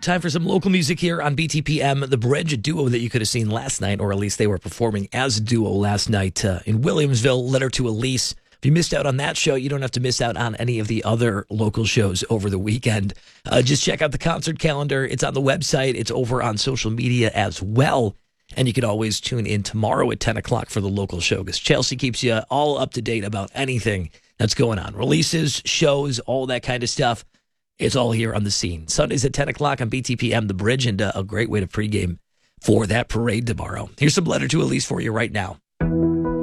time for some local music here on BTPM. The Bridge, a duo that you could have seen last night, or at least they were performing as a duo last night in Williamsville. Letter to Elise. If you missed out on that show, you don't have to miss out on any of the other local shows over the weekend. Just check out the concert calendar. It's on the website. It's over on social media as well. And you can always tune in tomorrow at 10 o'clock for the local show, because Chelsea keeps you all up to date about anything that's going on. Releases, shows, all that kind of stuff. It's all here on the scene. Sundays at 10 o'clock on BTPM, The Bridge, and a great way to pregame for that parade tomorrow. Here's some Letter to Elise for you right now.